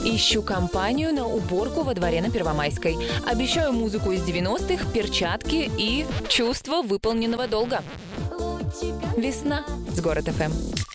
Ищу компанию на уборку во дворе на Первомайской. Обещаю музыку из 90-х, перчатки и чувство выполненного долга. Весна с Город ФМ.